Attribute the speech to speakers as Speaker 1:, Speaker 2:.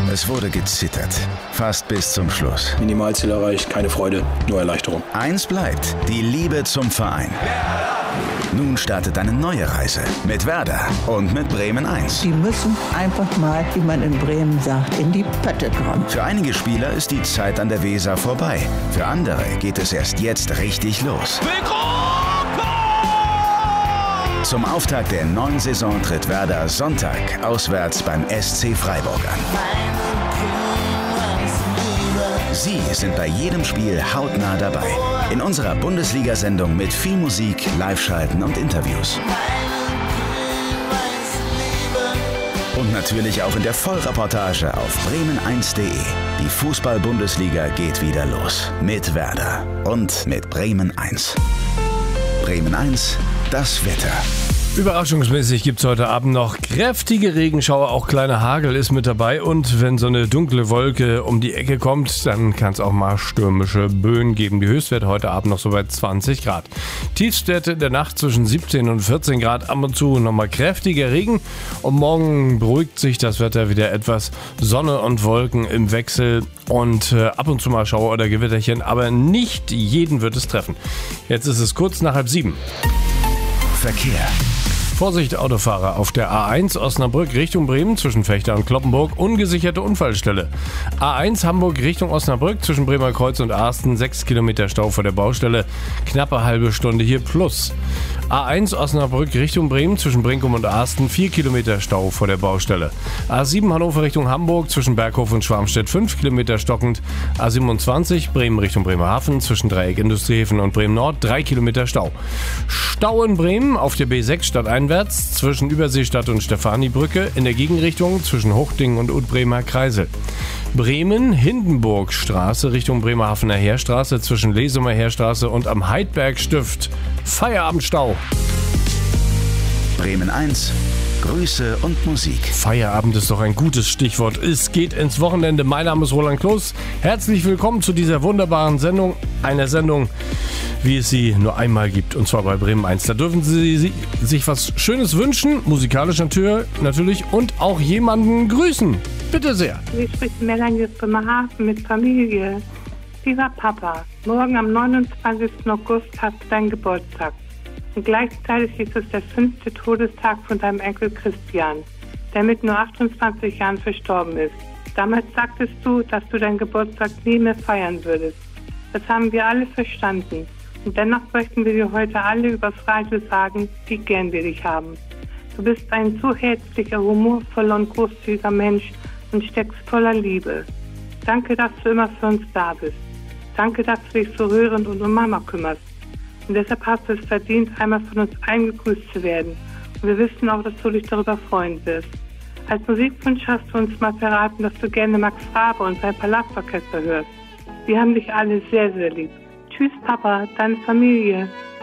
Speaker 1: Es wurde gezittert. Fast bis zum Schluss.
Speaker 2: Minimalziel erreicht, keine Freude, nur Erleichterung.
Speaker 1: Eins bleibt: die Liebe zum Verein. Nun startet eine neue Reise mit Werder und mit Bremen 1.
Speaker 3: Die müssen einfach mal, wie man in Bremen sagt, in die Pötte kommen.
Speaker 1: Für einige Spieler ist die Zeit an der Weser vorbei. Für andere geht es erst jetzt richtig los. Zum Auftakt der neuen Saison tritt Werder Sonntag auswärts beim SC Freiburg an. Sie sind bei jedem Spiel hautnah dabei. In unserer Bundesliga-Sendung mit viel Musik, Live-Schalten und Interviews. Und natürlich auch in der Vollreportage auf bremen1.de. Die Fußball-Bundesliga geht wieder los. Mit Werder und mit Bremen 1. Bremen 1, das Wetter.
Speaker 4: Überraschungsmäßig gibt es heute Abend noch kräftige Regenschauer, auch kleiner Hagel ist mit dabei. Und wenn so eine dunkle Wolke um die Ecke kommt, dann kann es auch mal stürmische Böen geben. Die Höchstwerte heute Abend noch so bei 20 Grad. Tiefstwerte in der Nacht zwischen 17 und 14 Grad, ab und zu nochmal kräftiger Regen. Und morgen beruhigt sich das Wetter wieder etwas. Sonne und Wolken im Wechsel und ab und zu mal Schauer oder Gewitterchen. Aber nicht jeden wird es treffen. Jetzt ist es kurz nach 6:30.
Speaker 1: Verkehr.
Speaker 4: Vorsicht Autofahrer auf der A1 Osnabrück Richtung Bremen zwischen Vechta und Cloppenburg, ungesicherte Unfallstelle. A1 Hamburg Richtung Osnabrück zwischen Bremer Kreuz und Arsten, 6 Kilometer Stau vor der Baustelle, knappe halbe Stunde hier plus. A1 Osnabrück Richtung Bremen zwischen Brinkum und Arsten, 4 Kilometer Stau vor der Baustelle. A7 Hannover Richtung Hamburg zwischen Berghof und Schwarmstedt, 5 Kilometer stockend. A27 Bremen Richtung Bremerhaven zwischen Dreieck Industriehäfen und Bremen Nord, 3 Kilometer Stau. Stau in Bremen auf der B6 stadteinwärts zwischen Überseestadt und Stefanibrücke, in der Gegenrichtung zwischen Hochding und Utbremer Kreisel. Bremen Hindenburgstraße Richtung Bremerhavener Heerstraße zwischen Lesumer Heerstraße und am Heidbergstift. Feierabendstau.
Speaker 1: Bremen 1, Grüße und Musik.
Speaker 4: Feierabend ist doch ein gutes Stichwort. Es geht ins Wochenende. Mein Name ist Roland Kloß. Herzlich willkommen zu dieser wunderbaren Sendung. Einer Sendung, wie es sie nur einmal gibt, und zwar bei Bremen 1. Da dürfen Sie sich was Schönes wünschen, musikalisch natürlich, und auch jemanden grüßen. Bitte sehr.
Speaker 5: Hier spricht Melanie aus Bremerhaven mit Familie. Lieber Papa, morgen am 29. August hast du deinen Geburtstag. Und gleichzeitig ist es der 5. Todestag von deinem Enkel Christian, der mit nur 28 Jahren verstorben ist. Damals sagtest du, dass du deinen Geburtstag nie mehr feiern würdest. Das haben wir alle verstanden. Und dennoch möchten wir dir heute alle übers Radio sagen, wie gern wir dich haben. Du bist ein so herzlicher, humorvoller und großzügiger Mensch und steckst voller Liebe. Danke, dass du immer für uns da bist. Danke, dass du dich so rührend um Mama kümmerst. Und deshalb hast du es verdient, einmal von uns eingegrüßt zu werden. Und wir wissen auch, dass du dich darüber freuen wirst. Als Musikwunsch hast du uns mal verraten, dass du gerne Max Rabe und sein Palastorchester hörst. Wir haben dich alle sehr, sehr lieb. Tschüss, Papa, deine Familie.